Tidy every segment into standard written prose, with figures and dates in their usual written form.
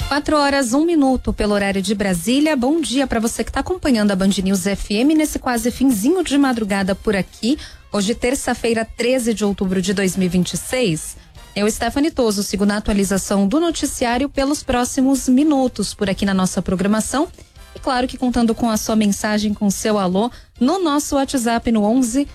4h01 pelo horário de Brasília. Bom dia para você que está acompanhando a Band News FM nesse quase finzinho de madrugada por aqui. Hoje, terça-feira, 13 de outubro de 2026. Eu, Stephanie Toso, sigo na atualização do noticiário pelos próximos minutos por aqui na nossa programação. E claro que contando com a sua mensagem, com o seu alô, no nosso WhatsApp no 11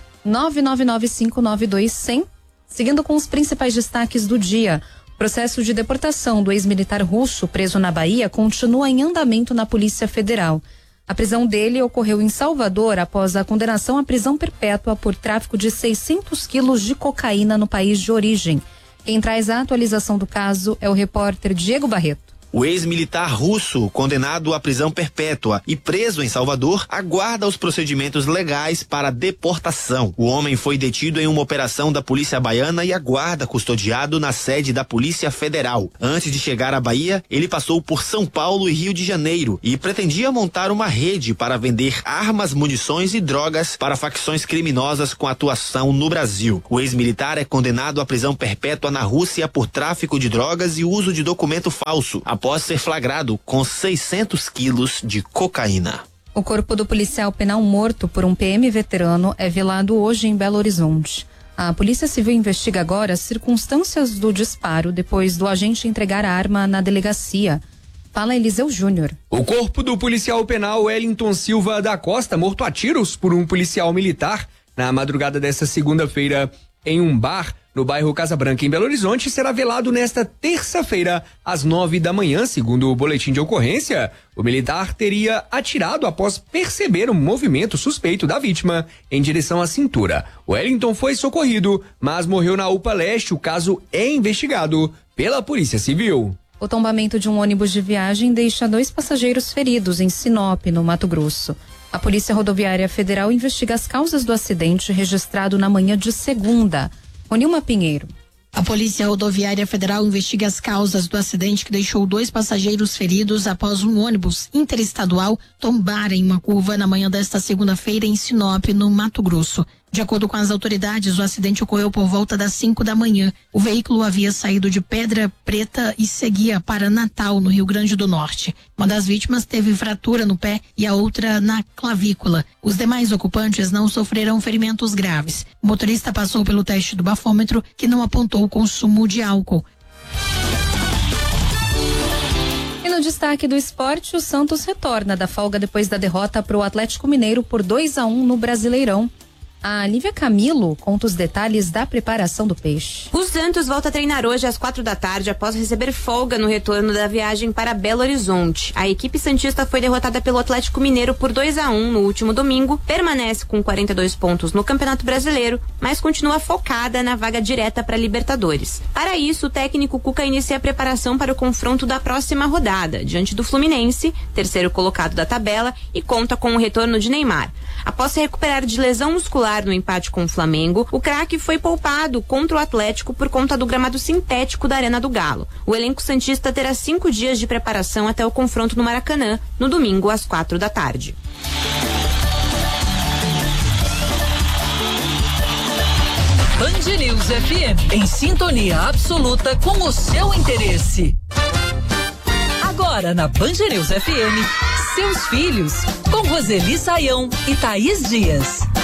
999592100. Seguindo com os principais destaques do dia. O processo de deportação do ex-militar russo preso na Bahia continua em andamento na Polícia Federal. A prisão dele ocorreu em Salvador após a condenação à prisão perpétua por tráfico de 600 quilos de cocaína no país de origem. Quem traz a atualização do caso é o repórter Diego Barreto. O ex-militar russo, condenado à prisão perpétua e preso em Salvador, aguarda os procedimentos legais para deportação. O homem foi detido em uma operação da Polícia Baiana e aguarda custodiado na sede da Polícia Federal. Antes de chegar à Bahia, ele passou por São Paulo e Rio de Janeiro e pretendia montar uma rede para vender armas, munições e drogas para facções criminosas com atuação no Brasil. O ex-militar é condenado à prisão perpétua na Rússia por tráfico de drogas e uso de documento falso, após ser flagrado com 600 quilos de cocaína. O corpo do policial penal morto por um PM veterano é velado hoje em Belo Horizonte. A Polícia Civil investiga agora as circunstâncias do disparo depois do agente entregar a arma na delegacia. Fala Eliseu Júnior. O corpo do policial penal Wellington Silva da Costa, morto a tiros por um policial militar, na madrugada desta segunda-feira em um bar no bairro Casa Branca, em Belo Horizonte, será velado nesta terça-feira, às 9 da manhã. Segundo o boletim de ocorrência, o militar teria atirado após perceber um movimento suspeito da vítima em direção à cintura. Wellington foi socorrido, mas morreu na UPA Leste. O caso é investigado pela Polícia Civil. O tombamento de um ônibus de viagem deixa 2 passageiros feridos em Sinop, no Mato Grosso. A Polícia Rodoviária Federal investiga as causas do acidente registrado na manhã de segunda. Nilma Pinheiro. A Polícia Rodoviária Federal investiga as causas do acidente que deixou 2 passageiros feridos após um ônibus interestadual tombar em uma curva na manhã desta segunda-feira em Sinop, no Mato Grosso. De acordo com as autoridades, o acidente ocorreu por volta das 5 da manhã. O veículo havia saído de Pedra Preta e seguia para Natal, no Rio Grande do Norte. Uma das vítimas teve fratura no pé e a outra na clavícula. Os demais ocupantes não sofreram ferimentos graves. O motorista passou pelo teste do bafômetro, que não apontou o consumo de álcool. E no destaque do esporte, o Santos retorna da folga depois da derrota para o Atlético Mineiro por 2-1 no Brasileirão. A Lívia Camilo conta os detalhes da preparação do Peixe. O Santos volta a treinar hoje às 4 da tarde após receber folga no retorno da viagem para Belo Horizonte. A equipe santista foi derrotada pelo Atlético Mineiro por 2-1 no último domingo, permanece com 42 pontos no Campeonato Brasileiro, mas continua focada na vaga direta para Libertadores. Para isso, o técnico Cuca inicia a preparação para o confronto da próxima rodada, diante do Fluminense, terceiro colocado da tabela, e conta com o retorno de Neymar. Após se recuperar de lesão muscular no empate com o Flamengo, o craque foi poupado contra o Atlético por conta do gramado sintético da Arena do Galo. O elenco santista terá 5 dias de preparação até o confronto no Maracanã, no domingo às 4 da tarde. Band News FM, em sintonia absoluta com o seu interesse. Agora na Band News FM, seus filhos, com Roseli Saião e Thaís Dias.